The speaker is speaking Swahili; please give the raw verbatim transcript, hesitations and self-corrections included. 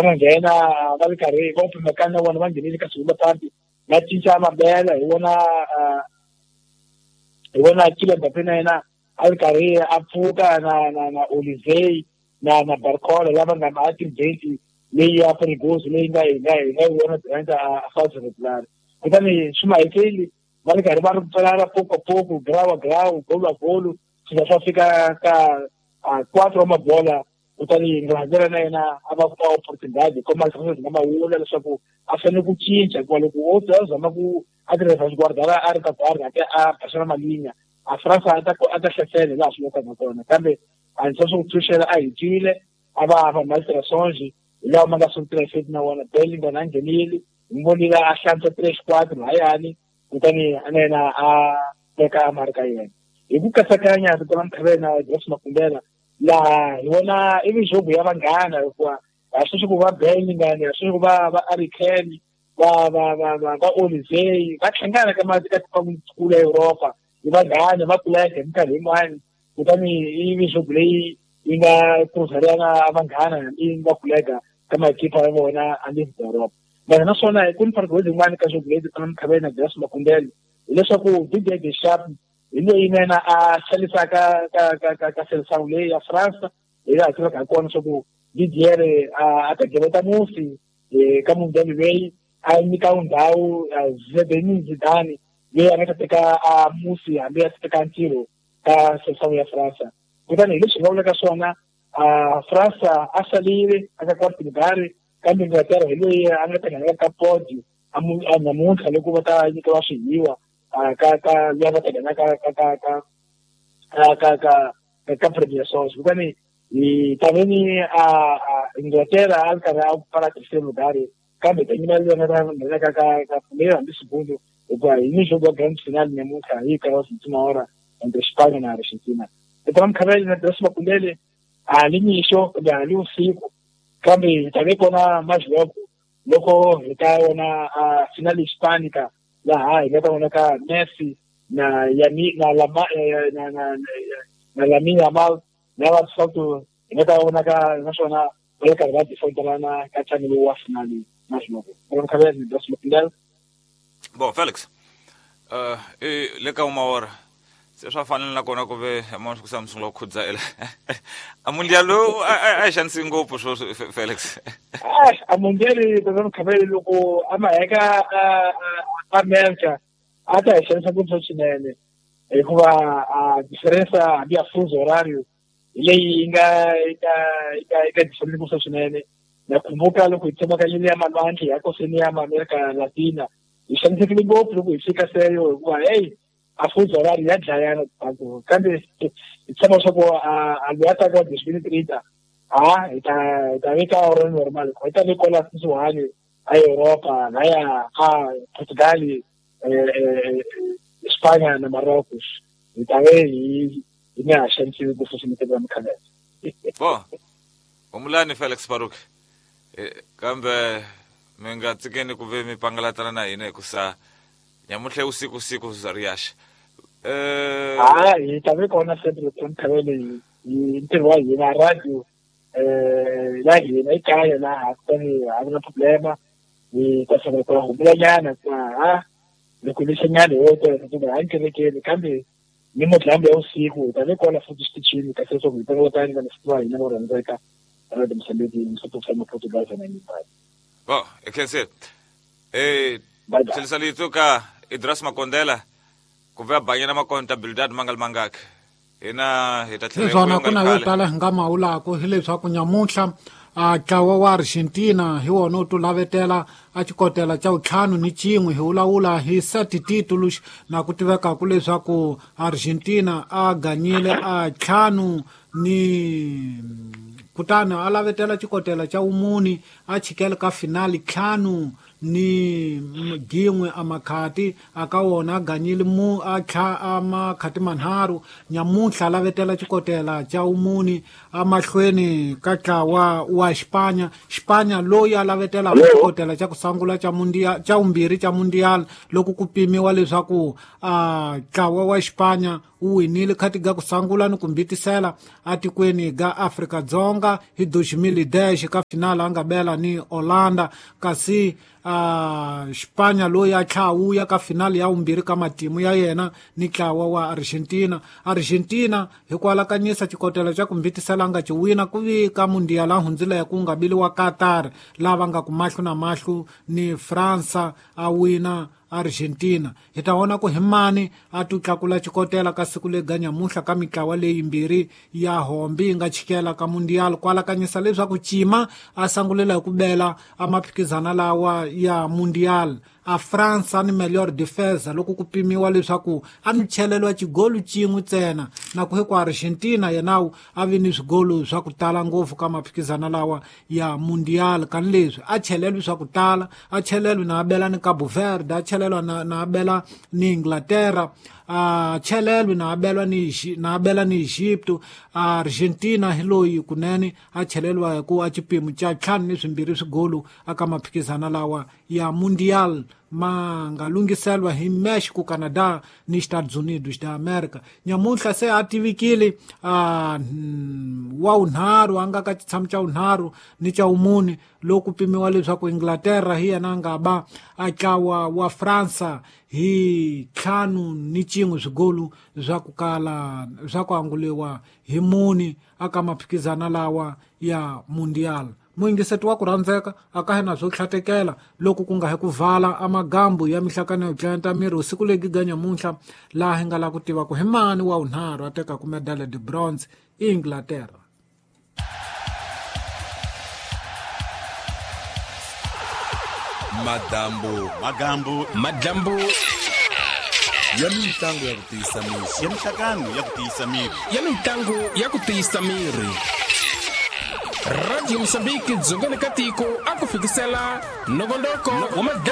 va nghena va ri karhi va pfumelekana na vona va nghenile ka swilo party va cinca mabela hi vona hi vona Kylian Mbappé na yena a ri karhi a pfuka na na na Olise na na Barcola lava nga na activate leyi ya Perigoso leyi nga hi nga hi nga vona tirhandza a South Regular kutani Schumacher va ri karhi va ri pfalana poco poco grawa grawa golo a golo swi swa fika ka quattro mabola kutani ngazela na yena a va kuma opportunity kuma swi nga mawula leswaku a fanele ku cinca hikuva loko o zama ku a tirhisa xigwardala a ri ka guarda a basela malinya a France a ta a ta hlasela laha swi nga kona kambe a ndzi swi pfuxela a hitile a va va Maestro Sonji lawa ma nga swi tirhisa na wona Bellingham na nghenile ngolila a hlantswa three quattro hayani kutani na yena a teka marka yena hi ku kasakanya ku tona Mkhabela Grace Makumbela laha hi vona ivi jogo ya vanghana hikuva a swi ku va Bellingham a swi ku va va Harry Kane va va va va va Olise va hlangana ka mati ka tikulu ya Europa hi vanghana va kuleke hi minkarhi yin'wani kutani ivi jogo leyi yi nga kurhulana vanghana yi nga kuleka ka makipa ya vona a le Europa mara naswona ku ni farko yin'wani ka jogo leyi kana Mkhabela Grace Makumbela hileswaku Didier Deschamps hi loyi yena a hlayisaka ka ka ka ka seleção leyi ya France hi laha tivaka hi kona leswaku Didier a ta geveta mufi ka mundial leyi a nyika ndhawu Zinedine Zidane leyi a nga ta teka a mufi hambi a teka ntirho ka seleção ya France kutani hi leswi nga vulaka swona France a salile aka Portugal kambe Inglaterra hi loyi a nga ta nghenela ka podi a namuntlha loko va ta nyikiwa swihiwa ka ka ya va tena ka ka ka ka ka ka ka Premier Sons kutani hi taveni a Inglaterra a karhi a pfala terceiro lugar kambe tanyima leyi nga ta ka ka ka primeiro hambi segundo hikuva hi ni jogo grand final namuntlha hi ka última hora entre Espanha na Argentina então Mkhabela na Grace Makumbela a limisho ya li usiku kambe hi tave kona majloko loko hi ta wona a final hispanica laha hi nga ta vona ka Messi na Yami na Lama na na na Lamine Yamal na va salto hi nga ta vona ka naswona va le karhi va tifontelana ka ntlangu wa finali national Mkhabela ni Grace Makumbela bon Felix uh e le ka uma hora se swa fanele na kona ku ve mo ku Samsung lo khudza ele a mundial lo a chance ngopfu swo Felix ah a mundial ba Mkhabela loko ama heka America a ta chance ku swinene hikuva a difference ya fuso horario leyi nga ika ika ika difference ku swinene na kumbuka loko itema ka yile ya malwandle ya kosini ya America Latina ishanzekile ngopfu loko ifika seyo hikuva hey a fuso horario ya dlayana bako kambe itema swa ku a lwata ka disability ah ita ita vika hora normal ko ita le kola suhani a Europa na ya a Portugal España na Marrocos ita ve ina chance ku fusimite ba Mkhabela bo umulani Felix Baruch kambe menga tsikeni ku ve mi pangalatana na hina ku sa nyamuhle usiku usiku zariyash eh ah ita ve kona sempre ku Mkhabela yi interwa yi na radio eh la yi na ikaya na hakuni havuna problema ni kwa sababu kwa humulanyana kwa ah lekulisha nyane wote ndio ankelekeni kambe ni motlambo ya usiku tale kwa futhi stichini kaseso kuipanga tani na sitwa ina moranzeka radio Msambiki msoto kama Portugal na nyumbani bo ekense eh selisalito ka Idras Makondela kuva banyana ma contabilidad mangal mangak ina hitatlele zona kuna wetala ngama ula ko hile swa ku nyamunhla a tlawa wa Argentina hi wona u lavetela a chikotela cha utlhanu ni chingwe hi ulaula hi sati titulu na ku tiveka ku leswaku Argentina a ganyile a tlhanu ni kutani a lavetela chikotela cha umuni a chikela ka finali tlhanu ni gingwe amakhati akawona ganyile mu akha amakhati manharu nyamuntlha lavetela chikotela cha umuni amahlweni ka ntlawa wa Xipanya Xipanya loyi a lavetela chikotela cha kusangula cha mundial cha umbirhi cha mundial loko ku pimiwa leswaku a ntlawa wa Xipanya u winile khati ga kusangula ni ku mbitisela atikweni ga Afrika-Dzonga hi two thousand ten ka final anga bela ni Holanda kasi uh, Xipanya loyi a tlhawuya ka final ya umbirhi ka matimu ya yena ni ntlawa wa Argentina Argentina hi kwalakanyisa chikotela cha ku mbitisela nga chiwina ku vi ka mundial a hundzile ku nga bili wa Qatar lava nga ku mahlu na mahlu ni France a wina Argentina hi ta vona ku himani a tu tlakula chikotela ka siku le ganyamuhla ka mitlawa leyi mbirhi ya hombi nga chikela ka mundial kwalakanyisa leswaku Chima a sangulela hi ku bela a maphikizana lawa ya mundial a France ni melhor defensa loko ku pimiwa leswaku a ni chelelwa chigolu chin'we ntsena na ku hekwa Argentina yenawu a vi ni swigolu swa ku tala ngopfu ka maphikizana lawa ya mundial kan leswi a chelelwi swa ku tala a chelelwi na bela ni Cabo Verde a chelelwa na na bela ni Inglaterra a chelelwi na belwa ni na bela ni Egypt Argentina hiloyi kunene a chelelwa ku a chipimo cha ntlhanu ni swimbirhi swigolu aka maphikizana lawa ya mundial ma nga lungiselwa hi Mexico Canada ni Estados Unidos da America nyamuntlha se a tivikile a wa unharu anga ka tshama cha unharu ni cha umune loku pimiwa leswaku Inglaterra hi yana nga ba a tlawa wa France hi ntlhanu ni chin'we swigolu swa ku kala swa ku anguliwa hi muni aka maphikizana lawa ya mundial muingiseti wa ku rhandzeka aka hena swo tlhatekela loko ku nga he ku vala amagambu ya mihlakano yo dlayanta miri usiku legi ganyamuntlha laha hi nga la ku tiva ku hi mani wa unharhu a teka ku medale de bronze Inglaterra. Madambu magambo madambu ya mitlangu ya ku tiyisa miri ya mihlakano ya ku tiyisa miri ya mitlangu ya ku tiyisa miri Radio Mozambique dzongeni ka tiko aku fikisela nongonoko wa